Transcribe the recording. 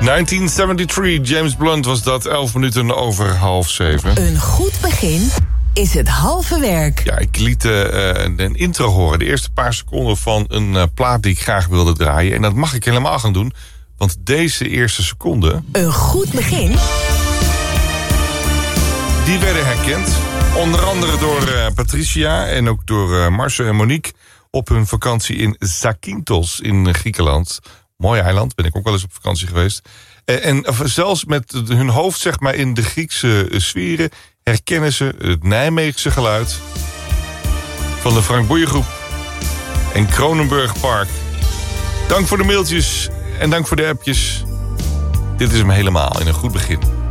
1973, James Blunt was dat, 11 minuten over 6:30. Een goed begin is het halve werk. Ja, ik liet een intro horen, de eerste paar seconden van een plaat die ik graag wilde draaien. En dat mag ik helemaal gaan doen, want deze eerste seconden... Een goed begin... die werden herkend, onder andere door Patricia en ook door Marcel en Monique... op hun vakantie in Zakynthos in Griekenland. Mooi eiland, ben ik ook wel eens op vakantie geweest. En zelfs met hun hoofd zeg maar in de Griekse sferen... herkennen ze het Nijmeegse geluid van de Frank Boeien en Kronenburg Park. Dank voor de mailtjes en dank voor de appjes. Dit is hem helemaal in een goed begin.